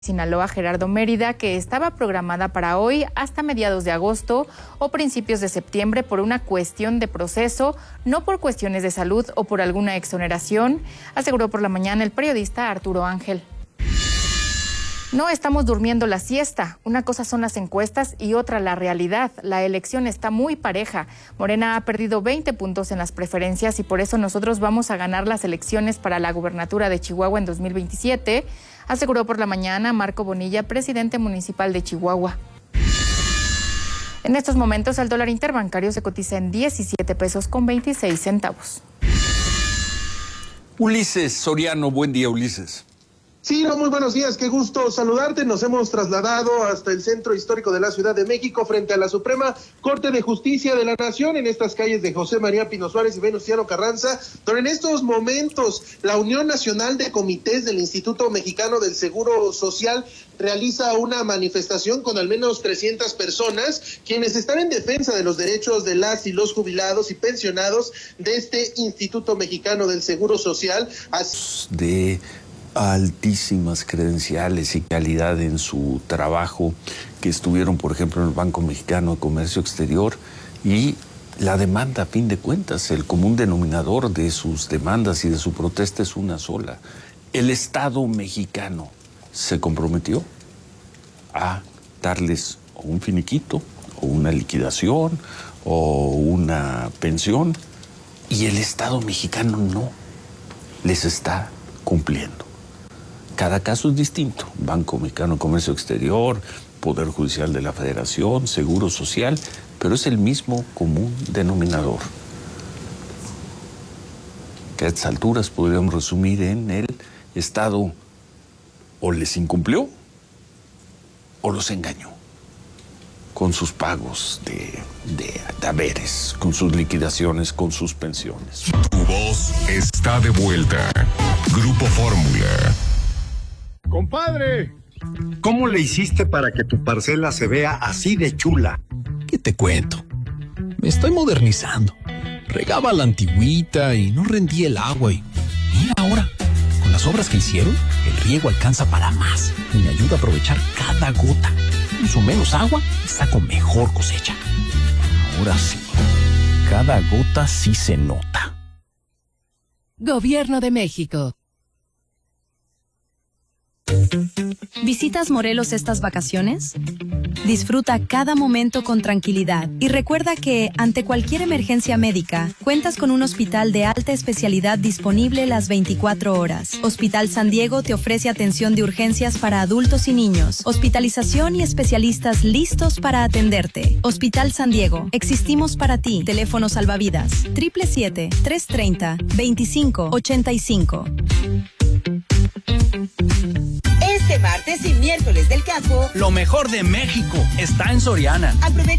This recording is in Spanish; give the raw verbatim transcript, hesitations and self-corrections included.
Sinaloa, Gerardo Mérida, que estaba programada para hoy hasta mediados de agosto o principios de septiembre por una cuestión de proceso, no por cuestiones de salud o por alguna exoneración, aseguró por la mañana el periodista Arturo Ángel. No estamos durmiendo la siesta. Una cosa son las encuestas y otra la realidad. La elección está muy pareja. Morena ha perdido veinte puntos en las preferencias y por eso nosotros vamos a ganar las elecciones para la gubernatura de Chihuahua en dos mil veintisiete, aseguró por la mañana Marco Bonilla, presidente municipal de Chihuahua. En estos momentos el dólar interbancario se cotiza en diecisiete pesos con veintiséis centavos. Ulises Soriano, buen día, Ulises. Sí, no, muy buenos días, qué gusto saludarte. Nos hemos trasladado hasta el centro histórico de la Ciudad de México, frente a la Suprema Corte de Justicia de la Nación, en estas calles de José María Pino Suárez y Venustiano Carranza, donde en estos momentos la Unión Nacional de Comités del Instituto Mexicano del Seguro Social realiza una manifestación con al menos trescientas personas, quienes están en defensa de los derechos de las y los jubilados y pensionados de este Instituto Mexicano del Seguro Social. Así... De... altísimas credenciales y calidad en su trabajo, que estuvieron, por ejemplo, en el Banco Mexicano de Comercio Exterior, y la demanda, a fin de cuentas, el común denominador de sus demandas y de su protesta es una sola. El Estado mexicano se comprometió a darles un finiquito, o una liquidación, o una pensión, y el Estado mexicano no les está cumpliendo. Cada caso es distinto. Banco Mexicano de Comercio Exterior, Poder Judicial de la Federación, Seguro Social, pero es el mismo común denominador, que a estas alturas podríamos resumir en el Estado o les incumplió o los engañó con sus pagos de, de, de haberes, con sus liquidaciones, con sus pensiones. Tu voz está de vuelta. Grupo Fórmula. Compadre, ¿cómo le hiciste para que tu parcela se vea así de chula? ¿Qué te cuento? Me estoy modernizando. Regaba la antigüita y no rendía el agua y mira ahora, con las obras que hicieron, el riego alcanza para más y me ayuda a aprovechar cada gota. Uso menos agua y saco mejor cosecha. Ahora sí, cada gota sí se nota. Gobierno de México. ¿Visitas Morelos estas vacaciones? Disfruta cada momento con tranquilidad y recuerda que, ante cualquier emergencia médica, cuentas con un hospital de alta especialidad disponible las veinticuatro horas. Hospital San Diego te ofrece atención de urgencias para adultos y niños, hospitalización y especialistas listos para atenderte. Hospital San Diego, existimos para ti. Teléfono salvavidas, siete siete siete, tres tres cero, veinticinco ochenta y cinco. Este martes y miércoles del campo, lo mejor de México está en Soriana. Aprovecha